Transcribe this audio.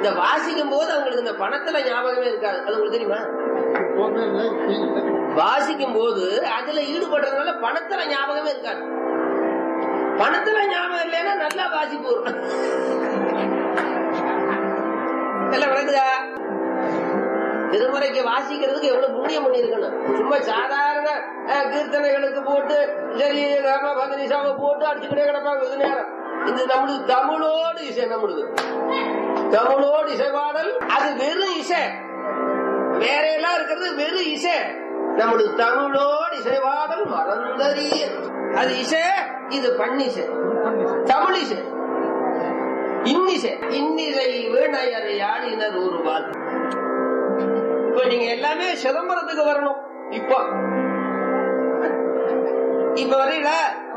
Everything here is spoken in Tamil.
இந்த வாசிக்கும் போது அவங்களுக்கு இந்த பணத்துல ஞாபகமே இருக்காது. அது உங்களுக்கு தெரியுமா? வாசிக்கும் போது அதுல ஈடுபடுறதுனால பணத்துல ஞாபகமே இருக்காது. பணத்துல ஞாபகம் இல்லைன்னா நல்லா வாசிப்பு வரும். எல்லாம் விளக்குதா? திருமுறைக்கு வாசிக்கிறதுக்கு எவ்வளவு புண்ணியம் பண்ணிருக்கணும். சும்மா சாதாரண கீர்த்தனைகளுக்கு போட்டு சரி பகனிசாவை போட்டு அடிச்சுக்கிட்டே கிடப்பாங்க இது நேரம். இந்த நம்மளுக்கு தமிழோடு இசை, நம்மளுக்கு தமிழோடு இசை பாடல் அது வெறும் இசை. வேற எல்லாம் இருக்கிறது வெறும் இசை. நம்மளுக்கு தமிழோடு இசை பாடல் மறந்தறிய அது இசை. இது பண்ணிசை, தமிழ் இசை, இன்னிசை. இன்னிசை வீணையரை ஆடினர் ஒருவாள். இப்ப நீங்க எல்லாமே சிதம்பரத்துக்கு வரணும். இப்ப வரீங்களா?